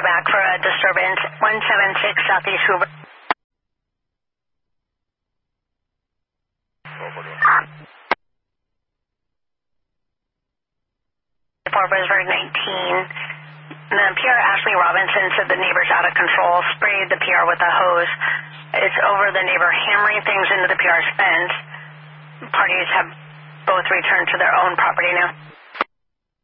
back for a disturbance, 176 Southeast Hoover. For Brisbane 19. The PR Ashley Robinson said the neighbor's out of control, sprayed the PR with a hose. It's over the neighbor hammering things into the PR's fence. Parties have both returned to their own property now.